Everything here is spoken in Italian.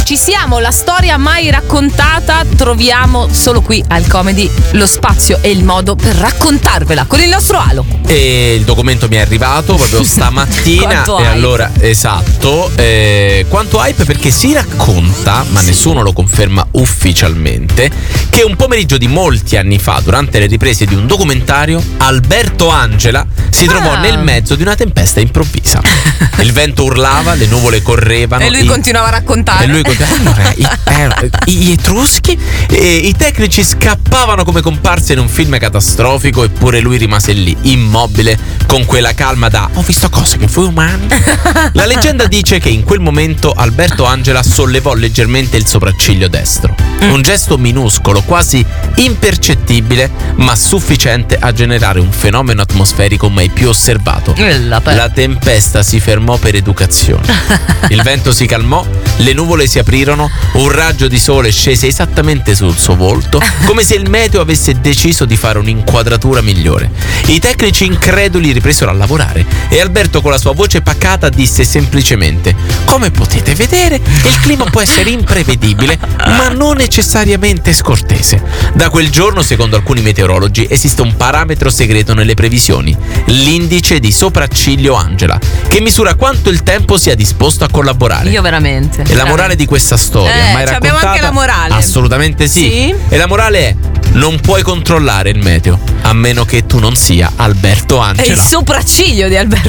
Ci siamo, la storia mai raccontata. Troviamo solo qui al Comedy lo spazio e il modo per raccontarvela con il nostro Alo. E il documento mi è arrivato proprio stamattina. Quanto e hype. allora, esatto, quanto hype, perché si racconta, ma nessuno lo conferma ufficialmente, che un pomeriggio di molti anni fa, durante le riprese di un documentario, Alberto Angela si trovò nel mezzo di una tempesta improvvisa. Il vento urlava, le nuvole correvano E lui continuava a raccontare. E lui allora, gli etruschi e i tecnici scappavano come comparse in un film catastrofico, eppure lui rimase lì, immobile, con quella calma da "ho visto cose che voi umani". La leggenda dice che in quel momento Alberto Angela sollevò leggermente il sopracciglio destro. Un gesto minuscolo, quasi impercettibile, ma sufficiente a generare un fenomeno atmosferico mai più osservato. La tempesta si fermò per educazione. Il vento si calmò, le nuvole si aprirono, un raggio di sole scese esattamente sul suo volto, come se il meteo avesse deciso di fare un'inquadratura migliore. I tecnici increduli ripresero a lavorare e Alberto, con la sua voce pacata, disse semplicemente: "Come potete vedere, il clima può essere imprevedibile, ma non necessariamente scortese". Da quel giorno, secondo alcuni meteorologi, esiste un parametro segreto nelle previsioni: l'indice di sopracciglio Angela, che misura quanto il tempo sia disposto a collaborare. Io veramente. E la morale di questa storia, mai raccontata? Abbiamo anche la morale. Assolutamente sì. E la morale è: non puoi controllare il meteo, a meno che tu non sia Alberto È il Angela. sopracciglio di Alberto